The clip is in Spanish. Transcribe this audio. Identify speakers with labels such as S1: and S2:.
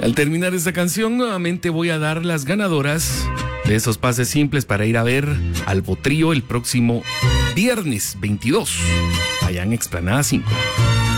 S1: Al terminar esta canción, nuevamente voy a dar las ganadoras de esos pases simples para ir a ver al Botrío el próximo viernes 22, allá en Explanada 5.